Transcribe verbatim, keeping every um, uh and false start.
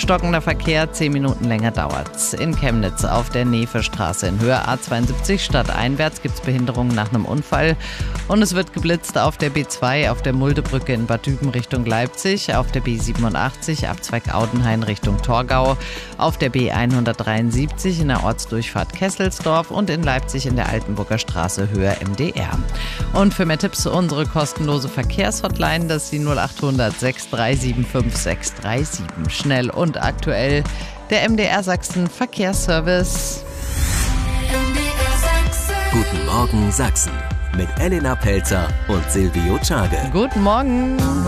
Stockender Verkehr, zehn Minuten länger dauert's. In Chemnitz auf der Nevestraße in Höhe A zweiundsiebzig stadteinwärts gibt's Behinderungen nach einem Unfall. Und es wird geblitzt auf der B zwei, auf der Muldebrücke in Bad Düben Richtung Leipzig, auf der B siebenundachtzig Abzweig Audenhain Richtung Torgau, auf der B hundertdreiundsiebzig in der Ortsdurchfahrt Kesselsdorf und in Leipzig in der Altenburger Straße Höhe M D R. Und für mehr Tipps unsere kostenlose Verkehrshotline, das ist die null achthundert sechs drei sieben fünf sechs drei sieben. Schnell und aktuell der M D R Sachsen Verkehrsservice. Guten Morgen Sachsen mit Elena Pelzer und Silvio Czage. Guten Morgen.